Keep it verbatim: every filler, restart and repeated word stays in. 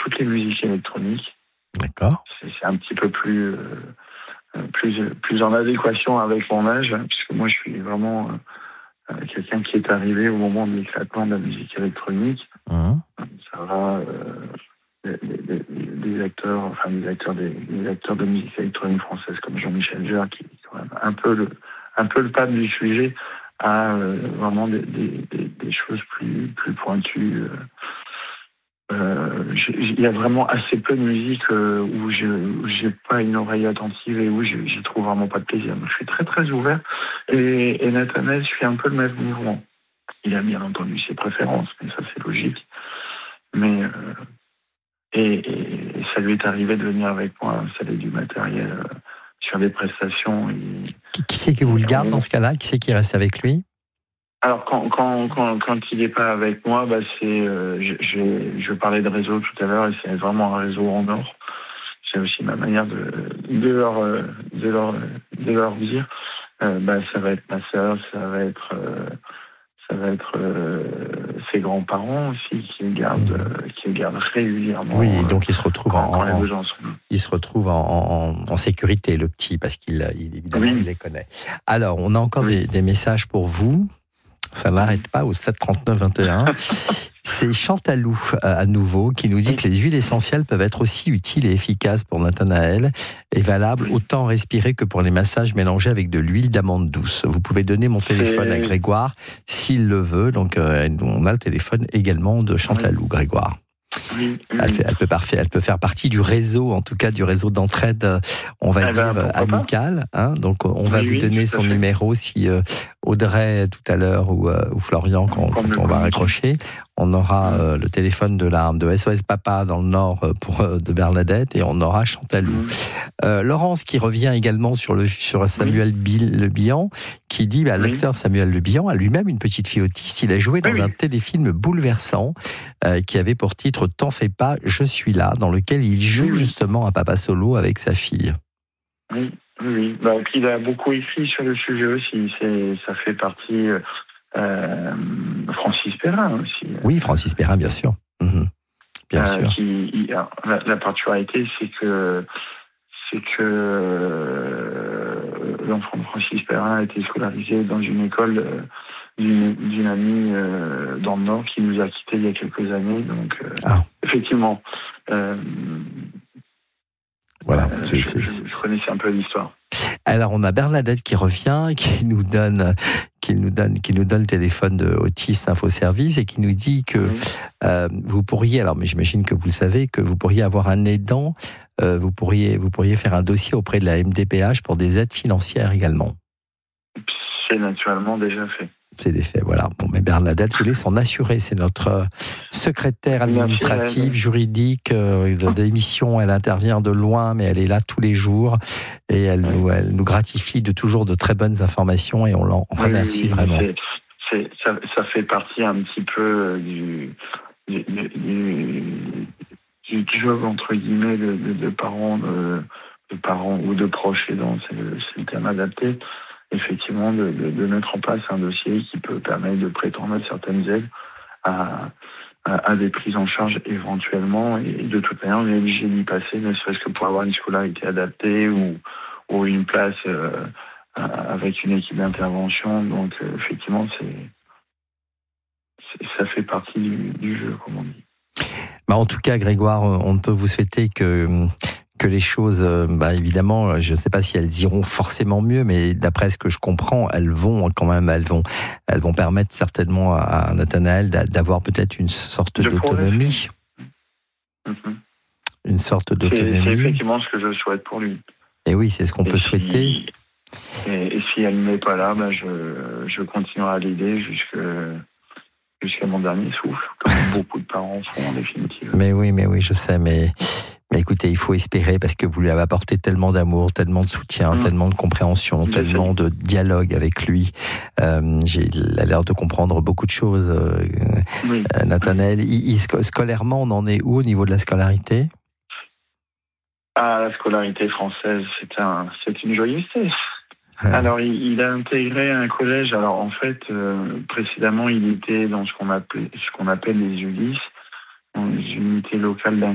toutes les musiques électroniques. D'accord. C'est, c'est un petit peu plus, euh, plus, plus en adéquation avec mon âge, hein, puisque moi je suis vraiment euh, quelqu'un qui est arrivé au moment de l'éclatement de la musique électronique. Mmh. Ça va, euh, des, des, des acteurs, enfin des acteurs, des, des acteurs de musique électronique française comme Jean-Michel Jarre, qui est quand même un peu le, un peu le pape du sujet, à euh, vraiment des, des, des, des choses plus, plus pointues. Euh, Euh, il y a vraiment assez peu de musique euh, où je j'ai pas une oreille attentive et où je, j'y trouve vraiment pas de plaisir. Donc, je suis très très ouvert et, et Nathanaël suit un peu le même mouvement. Il a bien entendu ses préférences, mais ça c'est logique. Mais euh, et, et, et ça lui est arrivé de venir avec moi installer du matériel euh, sur des prestations. Et, qui, qui c'est qui vous le garde dans ce cas-là? Qui c'est qui reste avec lui? Alors, quand, quand, quand, quand il n'est pas avec moi, bah c'est, euh, je, je, je parlais de réseau tout à l'heure, et c'est vraiment un réseau en or. C'est aussi ma manière de, de, leur, de, leur, de leur dire. Euh, bah, ça va être ma sœur, ça va être, euh, ça va être euh, ses grands-parents aussi qui le gardent, euh, qui le gardent régulièrement. Oui, donc il se retrouve quand, en, quand les en, besoins sont. il se retrouve en, en, en sécurité, le petit, parce qu'il, il, évidemment, oui. il les connaît. Alors, on a encore oui. des, des messages pour vous. Ça n'arrête pas au sept trente-neuf vingt et un. C'est Chantalou, à nouveau, qui nous dit que les huiles essentielles peuvent être aussi utiles et efficaces pour Nathanaël et valables autant respirer que pour les massages mélangés avec de l'huile d'amande douce. Vous pouvez donner mon téléphone à Grégoire s'il le veut. Donc, euh, on a le téléphone également de Chantalou, Grégoire. Oui, oui. Elle, fait, elle, peut parfait, elle peut faire partie du réseau, en tout cas du réseau d'entraide, on va ah dire, ben, amical. Hein, donc, on va oui, vous oui, donner son numéro si euh, Audrey, tout à l'heure, ou, euh, ou Florian, quand, quand on va raccrocher, on aura mmh. euh, le téléphone de l'arme de S O S Papa dans le Nord pour, euh, de Bernadette, et on aura Chantalou. Mmh. Euh, Laurence, qui revient également sur, le, sur Samuel oui. Le Bihan, qui dit, bah, oui. l'acteur Samuel Le Bihan a lui-même une petite fille autiste. Il a joué dans oui, un oui. téléfilm bouleversant euh, qui avait pour titre « T'en fais pas, je suis là », dans lequel il joue oui, oui. justement un papa solo avec sa fille. Oui, oui. Bah, il a beaucoup écrit sur le sujet aussi. C'est, ça fait partie... Euh, Francis Perrin aussi. Oui, Francis Perrin, bien sûr. Mmh. Bien euh, sûr. Qui, il, la, la particularité, c'est que c'est que euh, l'enfant de Francis Perrin a été scolarisé dans une école euh, d'une, d'une amie euh, dans le Nord qui nous a quittés il y a quelques années. Donc, euh, ah. effectivement, euh, voilà, euh, c'est, je, c'est, je, c'est... je connaissais un peu l'histoire. Alors, on a Bernadette qui revient, qui nous donne, qui nous donne, qui nous donne le téléphone de Autisme Info Service et qui nous dit que oui. euh, vous pourriez, alors, mais j'imagine que vous le savez, que vous pourriez avoir un aidant, euh, vous pourriez, vous pourriez faire un dossier auprès de la M D P H pour des aides financières également. C'est naturellement déjà fait. C'est des faits, voilà. Bon, mais Bernadette voulait s'en assurer. C'est notre secrétaire administrative, juridique euh, de l'émission. Elle intervient de loin, mais elle est là tous les jours et elle, oui. nous, elle nous gratifie de toujours de très bonnes informations et on l'en remercie oui, vraiment. C'est, c'est, ça, ça fait partie un petit peu du, du, du, du job entre guillemets de, de, de parents, de, de parents ou de proches aidants. C'est le, c'est le terme adapté. Effectivement, de, de, de mettre en place un dossier qui peut permettre de prétendre à certaines aides, à, à, à des prises en charge éventuellement. Et de toute manière, on est obligé d'y passer, ne serait-ce que pour avoir une scolarité adaptée ou, ou une place euh, avec une équipe d'intervention. Donc, euh, effectivement, c'est, c'est, ça fait partie du, du jeu, comme on dit. Bah en tout cas, Grégoire, on ne peut vous souhaiter que... que les choses, bah évidemment, je ne sais pas si elles iront forcément mieux, mais d'après ce que je comprends, elles vont quand même, elles vont, elles vont permettre certainement à Nathanaël d'avoir peut-être une sorte de d'autonomie. Mm-hmm. Une sorte d'autonomie. C'est, c'est effectivement ce que je souhaite pour lui. Et oui, c'est ce qu'on et peut si, souhaiter. Et, et si elle n'est pas là, bah je, je continuerai à l'aider jusque, jusqu'à mon dernier souffle, comme beaucoup de parents font en définitive. Mais oui, mais oui, je sais, mais... Mais écoutez, il faut espérer parce que vous lui avez apporté tellement d'amour, tellement de soutien, mmh. tellement de compréhension, je tellement sais. de dialogue avec lui. Euh, j'ai, il a l'air de comprendre beaucoup de choses. Euh, oui. euh, Nathanaël, il, il, scolairement, on en est où au niveau de la scolarité ? Ah, la scolarité française, c'est, un, c'est une joyeuseté. Ouais. Alors, il, il a intégré un collège. Alors, en fait, euh, précédemment, il était dans ce qu'on appelle, ce qu'on appelle les Ulysses, une unité locale